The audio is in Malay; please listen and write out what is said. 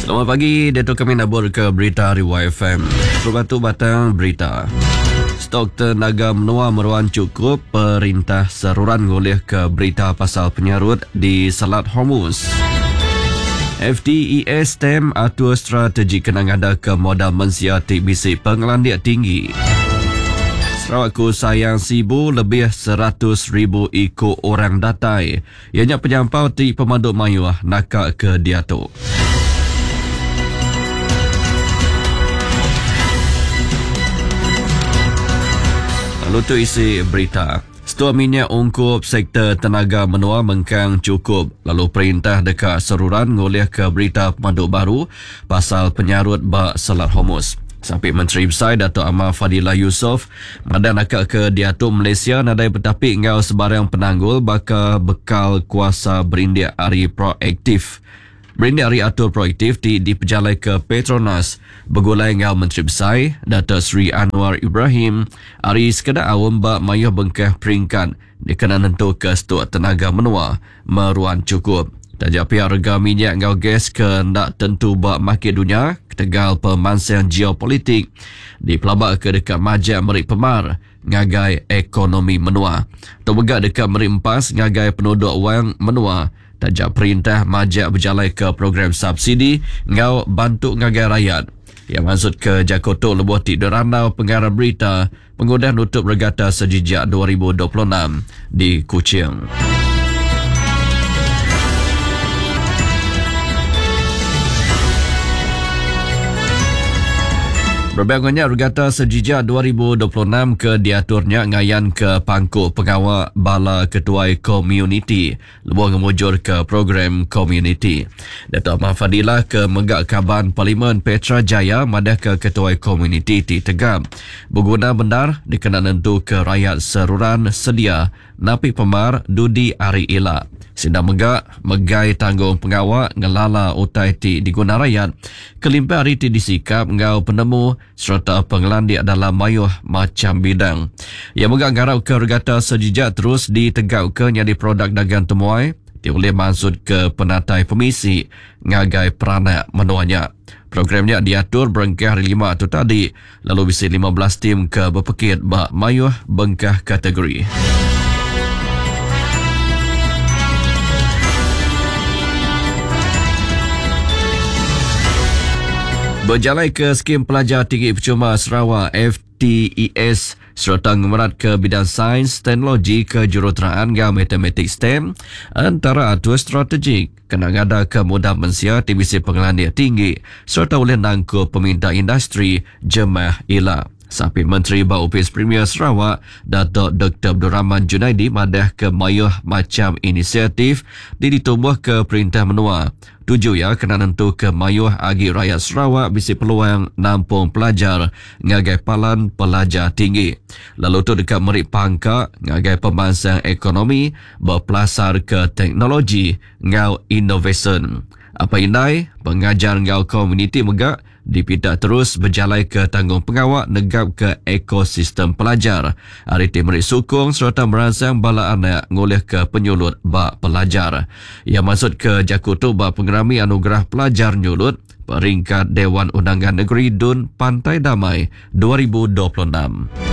Selamat pagi, Dato' kami nabur ke berita Riwai FM. Berbatu batang berita. Stok tenaga menua meruan cukup, perintah seruran ngoleh ke berita pasal penyarut di Selat Hormuz. FTES STEM atur strategi kenangada ke modal mensiasati bisik pengelandiak tinggi. Sarawakku sayang Sibu lebih 100,000 ikut orang datai. Ianya penyampau di pemandu mayuah nakak ke Diatok. Lalu tu isi berita. Stok minyak ungkup sektor tenaga menua mengkang cukup. Lalu perintah dekat seruran ngoleh ke berita pemandu baru pasal penyarut bak Selat Hormuz. Sampai Menteri Besar Dato' Amar Fadilah Yusof madan akak ke Diatuk Malaysia nadai petapik ngau sebarang penanggul bakal bekal kuasa berindik hari proaktif. Berindik hari atur proaktif di pejalai ke Petronas bergulai ngau Menteri Besar Dato' Sri Anwar Ibrahim hari sekadar awam bak mayuh bengkah peringkat dikena nentu ke stok tenaga menua meruan cukup. Tajak pihak harga minyak ngau gas ke nak tentu bak market dunia ketegal pemansian geopolitik di pelabak ke dekat majak Merik Pemar ngagai ekonomi menua. Terbegak dekat Merik Empas ngagai penduduk wang menua. Tajak perintah majak berjalai ke program subsidi ngau bantu ngagai rakyat. Yang maksud ke Jakoto lebuh tidur randau pengarah berita pengudah nutup regata sejijak 2026 di Kuching. Berbangunnya regata sejijak 2026 ke diaturnya ngayan ke pangkuk pengawal bala ketuai komuniti lebuh ngemujur ke program komuniti. Dato' Amar Fadilah ke megak kaban Parlimen Petra Jaya madah ke ketuai komuniti di Tegam. Berguna benar dikena nentu ke rakyat seruran sedia Napi Pemar Dudi Ari Ilak. Sidang megak megai tanggung pengawal ngelala utai ti diguna rakyat. Kelimpah hari ti disikap ngau penemu serta pengelandik dalam mayuh macam bidang. Yang megak garau ke regata sejijak terus ditegak ke nyadi produk dagang temuai boleh maksud ke penatai pemisi ngagai peranak menuanya. Programnya diatur berengkah hari 5 tu tadi lalu bisi 15 tim ke berpekit bak mayuh bengkah kategori. Berjalai ke skim pelajar tinggi percuma Sarawak FTES serta ngemerat ke bidang sains, teknologi ke juruteraan dan matematik STEM antara atur strategik kena ngada ke modal mensia TBC pengelandiak tinggi serta oleh nangkup peminta industri jemaah ilah. Sampai Menteri Baupis Premier Sarawak Dato' Dr. Abdul Rahman Junaidi madah ke mayuh macam inisiatif ditumbuh ke perintah menua. Tujuh ya kena nentu ke mayuh agi rakyat Sarawak bisi peluang nampung pelajar ngagai palan pelajar tinggi. Lalu tu dekat Merik Pangkak ngagai pemansang ekonomi berpelasar ke teknologi ngau innovation. Apa indai pengajar ngau komuniti megak dipidak terus berjalai ke tanggung pengawal negap ke ekosistem pelajar. Hari ti Merik sukung serta merangsang bala anak ngoleh ke penyulut bak pelajar. Yang maksud ke Jakutu bak pengerami anugerah pelajar nyulut peringkat Dewan Undangan Negeri Dun Pantai Damai 2026.